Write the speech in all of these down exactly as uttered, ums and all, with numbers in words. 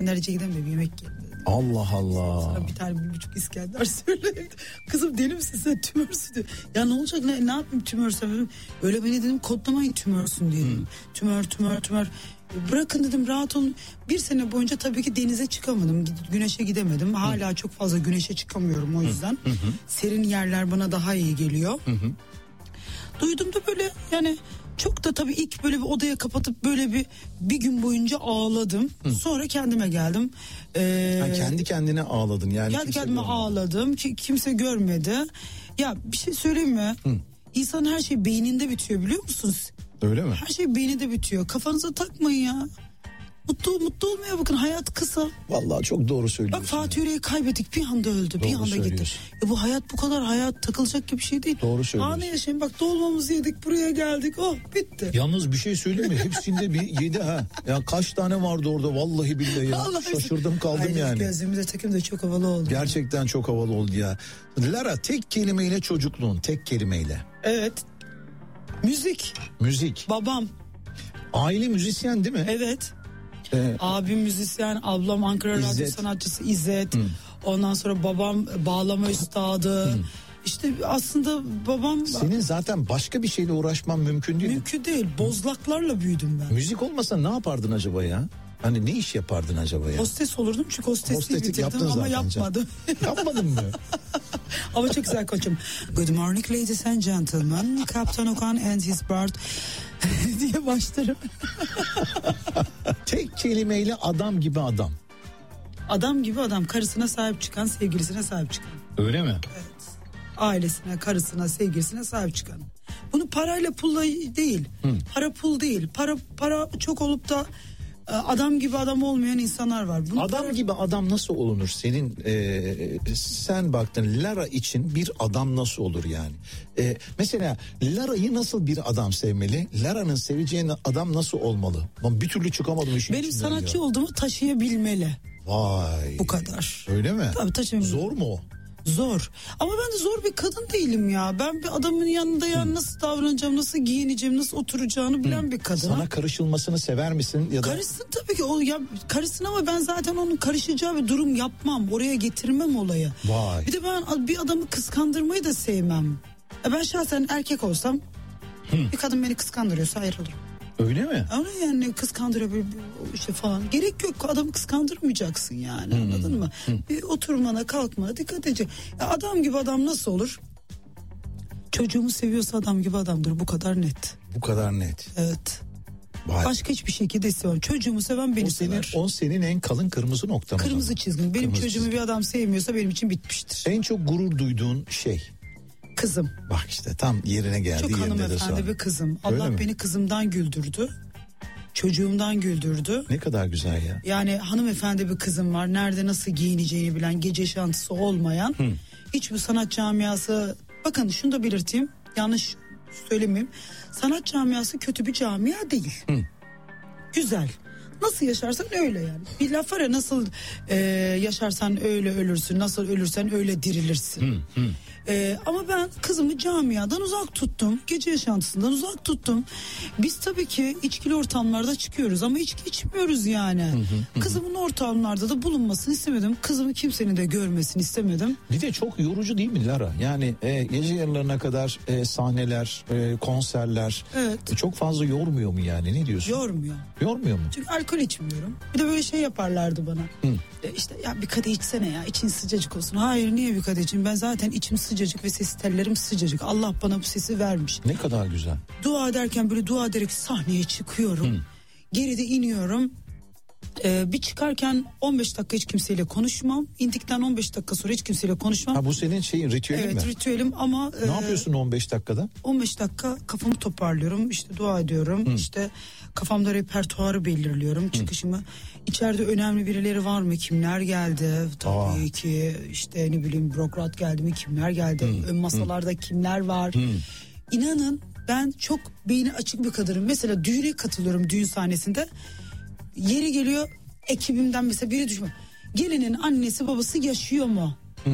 İskenderci'ye gidemiyorum, yemek yiyelim. Allah Allah. Sana bir tane bir buçuk İskender söyleyeyim. Kızım deli misin sen, tümörsün diyor. Ya ne olacak, ne, ne yapayım tümörsün? Öyle beni dedim kodlamayın tümörsün diye. Hmm. Tümör tümör tümör. Bırakın dedim, rahat olun. Bir sene boyunca tabii ki denize çıkamadım. Güneşe gidemedim. Hala hmm. çok fazla güneşe çıkamıyorum o yüzden. Hmm. Serin yerler bana daha iyi geliyor. Hmm. Duydum da böyle yani... Çok da tabii ilk böyle bir odaya kapatıp böyle bir bir gün boyunca ağladım. Hı. Sonra kendime geldim. Ee, yani kendi kendine ağladın yani. Kendi kendime görmedi. Ağladım. Ki kimse görmedi. Ya bir şey söyleyeyim mi? Hı. İnsanın her şey beyninde bitiyor, biliyor musunuz? Öyle mi? Her şey beyninde bitiyor. Kafanıza takmayın ya. Mutlu mutlu olmaya bakın, hayat kısa. Vallahi çok doğru söylüyorsun. Bak Fatih Yüreği kaybettik, bir anda öldü, doğru bir anda gitti. Ya bu hayat bu kadar hayat takılacak gibi bir şey değil. Doğru söylüyorsun. Anı yaşayın, bak dolmamızı yedik, buraya geldik, oh bitti. Yalnız bir şey söyleyeyim mi? Hepsinde bir yedi ha. Ya kaç tane vardı orada, vallahi billahi ya. Allah şaşırdım kaldım Aynen, yani. Gözümüze takım da çok havalı oldu. Gerçekten çok havalı oldu ya. Lara, tek kelimeyle çocukluğun, tek kelimeyle. Evet. Müzik. Müzik. Babam. Aile müzisyen değil mi? Evet. Ee, Abim müzisyen, ablam Ankara Radyo sanatçısı İzzet. Hmm. Ondan sonra babam bağlama üstadı. Hmm. İşte aslında babam... Senin zaten başka bir şeyle uğraşman mümkün değil. Mümkün değil. Bozlaklarla büyüdüm ben. Müzik olmasa ne yapardın acaba ya? Hani ne iş yapardın acaba ya? Hostes olurdum çünkü hostesliği bitirdim ama yapmadım. Yapmadın mı? Ama çok güzel koçum. Good morning ladies and gentlemen. Kaptan Okan and his bird diye başlarım. Tek kelimeyle adam gibi adam. Adam gibi adam. Karısına sahip çıkan, sevgilisine sahip çıkan. Öyle mi? Evet. Ailesine, karısına, sevgilisine sahip çıkan. Bunu parayla pulla değil. Hı. Para pul değil. Para para çok olup da adam gibi adam olmayan insanlar var. Bunu adam para... gibi adam nasıl olunur? Senin e, sen baktın Lara için bir adam nasıl olur yani? E, mesela Lara'yı nasıl bir adam sevmeli? Lara'nın seveceği adam nasıl olmalı? Ben bir türlü çıkamadım işin Benim sanatçı ya. Olduğumu taşıyabilmeli. Vay. Bu kadar. Öyle mi? Tabii taşıyabilmeli. Zor mu o? Zor. Ama ben de zor bir kadın değilim ya. Ben bir adamın yanında ya hmm. nasıl davranacağım, nasıl giyineceğim, nasıl oturacağını bilen hmm. bir kadın. Sana karışılmasını sever misin ya da? Karışsın tabii ki. O ya karışsın ama ben zaten onun karışacağı bir durum yapmam. Oraya getirmem olayı. Vay. Bir de ben bir adamı kıskandırmayı da sevmem. Ya ben şahsen erkek olsam hmm. bir kadın beni kıskandırıyorsa ayrılırım. Öyle mi? Ama yani kıskandırıyor böyle işte falan. Gerek yok, adamı kıskandırmayacaksın yani, hmm. anladın mı? Hmm. Bir oturmana kalkmana dikkat edeceksin. Ya adam gibi adam nasıl olur? Çocuğumu seviyorsa adam gibi adamdır, bu kadar net. Bu kadar net. Evet. Vay. Başka hiçbir şekilde istemiyorum. Çocuğumu seven beni o senin, sever. O senin en kalın kırmızı noktan. Kırmızı çizgim. Benim kırmızı çocuğumu çizgi. Bir adam sevmiyorsa benim için bitmiştir. En çok gurur duyduğun şey? Kızım. Bak işte tam yerine geldi. Çok hanımefendi bir kızım. Allah beni kızımdan güldürdü. Çocuğumdan güldürdü. Ne kadar güzel ya. Yani hanımefendi bir kızım var. Nerede nasıl giyineceğini bilen, gece yaşantısı olmayan. Hı. Hiçbir sanat camiası... Bakın şunu da belirteyim. Yanlış söylemeyeyim. Sanat camiası kötü bir camia değil. Hı. Güzel. Nasıl yaşarsan öyle yani. Bir laf var ya, nasıl e, yaşarsan öyle ölürsün. Nasıl ölürsen öyle dirilirsin. Hı, hı. E, ama ben kızımı camiadan uzak tuttum. Gece yaşantısından uzak tuttum. Biz tabii ki içkili ortamlarda çıkıyoruz ama içki içmiyoruz yani. Hı hı, hı. Kızımın ortamlarda da bulunmasını istemedim. Kızımı kimsenin de görmesini istemedim. Bir de çok yorucu değil mi Lara? Yani e, gece yarılarına kadar e, sahneler, e, konserler. Evet. E, çok fazla yormuyor mu yani? Ne diyorsun? Yormuyor. Yormuyor mu? Çünkü alkol içmiyorum. Bir de böyle şey yaparlardı bana. Hı. E işte ya bir kadeh içsene ya, için sıcacık olsun. Hayır, niye bir kadeh içeyim? Ben zaten içim sıcacık ve ses tellerim sıcacık. Allah bana bu sesi vermiş. Ne kadar güzel. Dua ederken böyle dua ederek sahneye çıkıyorum. Hı. Geride iniyorum. Ee, bir çıkarken on beş dakika hiç kimseyle konuşmam. İndikten on beş dakika sonra hiç kimseyle konuşmam. Ha, bu senin şeyin, ritüelin evet, mi? Evet, ritüelim ama... Ne e, yapıyorsun on beş dakikada? on beş dakika kafamı toparlıyorum. İşte dua ediyorum. Hı. İşte kafamda repertuarı belirliyorum. Hı. Çıkışımı. İçeride önemli birileri var mı? Kimler geldi? Tabii Aa. ki işte ne bileyim bürokrat geldi mi? Kimler geldi? Hı. Ön masalarda Hı. kimler var? Hı. İnanın ben çok beyni açık bir kadınım. Mesela düğüne katılıyorum, düğün sahnesinde. Yeri geliyor ekibimden mesela biri düşman. Gelinin annesi babası yaşıyor mu? Hı.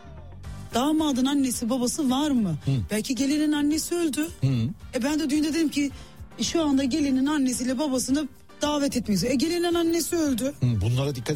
Damadın annesi babası var mı? Hı. Belki gelinin annesi öldü. Hı. E ben de düğünde dedim ki şu anda gelinin annesiyle babasını davet etmiyoruz. E gelinin annesi öldü. Hı, bunlara dikkat